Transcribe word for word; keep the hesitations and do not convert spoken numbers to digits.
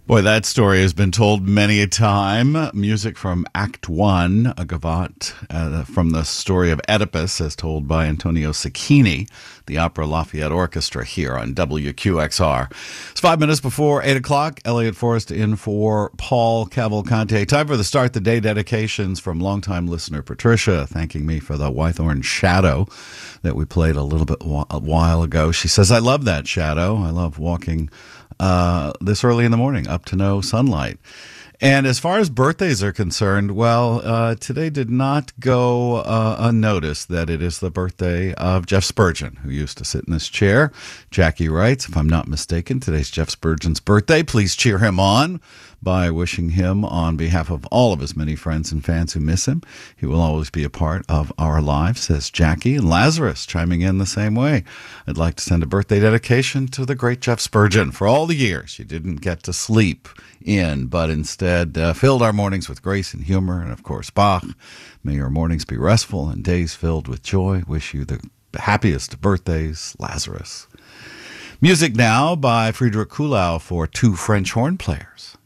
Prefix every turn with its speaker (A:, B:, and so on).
A: Boy, that story has been told many a time. Music from Act One, a gavotte uh, from the story of Oedipus, as told by Antonio Cecchini, the Opera Lafayette Orchestra here on W Q X R. It's five minutes before eight o'clock. Elliot Forrest in for Paul Cavalcante. Time for the Start the Day dedications from longtime listener Patricia, thanking me for the Wythorn Shadow that we played a little bit a while ago. She says, I love that shadow. I love walking Uh, this early in the morning, up to no sunlight. And as far as birthdays are concerned, well, uh, today did not go uh, unnoticed that it is the birthday of Jeff Spurgeon, who used to sit in this chair. Jackie writes, if I'm not mistaken, today's Jeff Spurgeon's birthday. Please cheer him on by wishing him, on behalf of all of his many friends and fans who miss him, he will always be a part of our lives, says Jackie. And Lazarus chiming in the same way. I'd like to send a birthday dedication to the great Jeff Spurgeon for all the years you didn't get to sleep in, but instead uh, filled our mornings with grace and humor. And of course, Bach, may your mornings be restful and days filled with joy. Wish you the happiest of birthdays, Lazarus. Music now by Friedrich Kuhlau for two French horn players.